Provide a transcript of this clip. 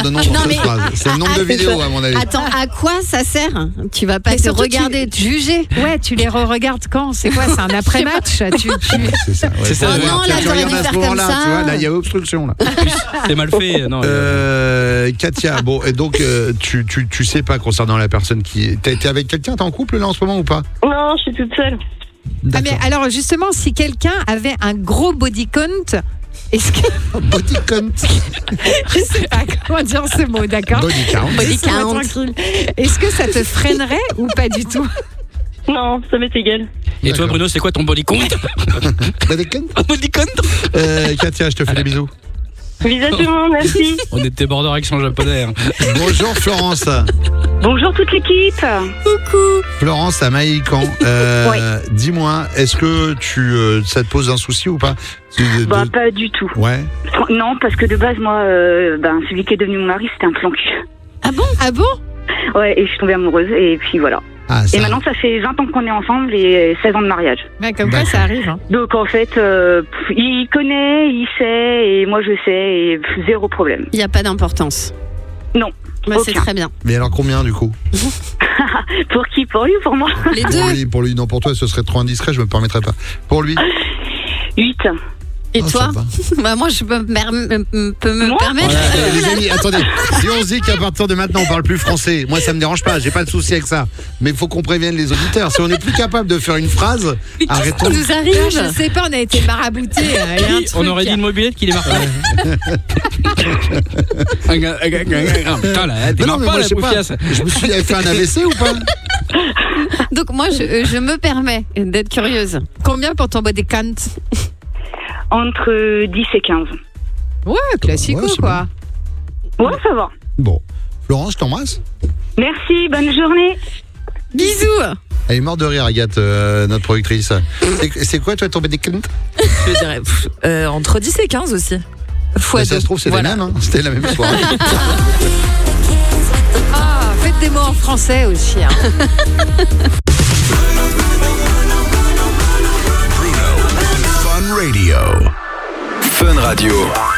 de nombre dans cette phrase. C'est le nombre de vidéos, à mon avis. Attends, à quoi ça sert? Tu vas pas Mais te surtout, regarder, te juger. Ouais, tu les re-regardes quand? C'est quoi? C'est un après-match? C'est ça. C'est ça, Oh non, là, tu t'aurais regardes dû à ce faire comme moment-là, ça. tu vois, là, il y a obstruction, là. C'est mal fait. Non, Katia, bon, et donc, tu sais pas concernant la personne qui. T'es avec quelqu'un? T'es en couple, là, en ce moment, ou pas? Non, je suis toute seule. Ah, mais alors, justement, si quelqu'un avait un gros body count, est-ce que. Body count. Je sais pas comment dire ce mot, d'accord? Body count. Body Laisse-moi count. tranquille. Est-ce que ça te freinerait ou pas du tout? Non, ça m'est égal. Et toi, Bruno, c'est quoi ton body count? Body count. Body count. Katia, je te fais des bisous. Bisous à tout le monde, merci. On était border accent japonais. Hein. Bonjour Florence. Bonjour toute l'équipe. Florence à Maïcan. Dis-moi, est-ce que ça te pose un souci ou pas? Bah, pas du tout. Ouais. Non, parce que de base, moi, celui qui est devenu mon mari, c'était un plan cul. Ah bon? Ouais, et je suis tombée amoureuse, et puis voilà. Ah, ça. Et maintenant, ça fait 20 ans qu'on est ensemble et 16 ans de mariage. Ouais, comme quoi, ça arrive. Hein. Donc, en fait, il connaît, il sait, et moi, je sais, et zéro problème. Il n'y a pas d'importance. Non. Bah, c'est Aucun. très bien. Mais alors combien du coup? Pour qui? Pour lui ou pour moi? Les deux. Pour lui, non, pour toi ce serait trop indiscret, je me permettrais pas. Pour lui? 8. Et Oh, toi? ça va. Bah, moi, je peux me Moi permettre. Voilà, les amis, attendez. Si on se dit qu'à partir de maintenant on parle plus français, moi ça me dérange pas, j'ai pas de souci avec ça. Mais il faut qu'on prévienne les auditeurs. Si on n'est plus capable de faire une phrase, arrêtons. Ça nous arrive. Je sais pas, on a été maraboutés. On aurait dit une mobilette qui démarre pas. Putain, là, Mais non, démarre mais pas moi, la je sais pas. poufiasse. Je me suis fait un AVC ou pas? Donc, moi, je me permets d'être curieuse. Combien pour ton body count? Entre 10 et 15. Ouais, classico, Ouais, c'est quoi. Ouais, ça va. Bon. Florence, je t'embrasse. Merci, bonne journée. Bisous. Elle est morte de rire, Agathe, notre productrice. C'est quoi, toi, ton médicament? Je dirais entre 10 et 15 aussi. Ça se trouve, c'est Voilà. les mêmes. Hein. C'était la même soirée. Ah, faites des mots en français aussi. Hein.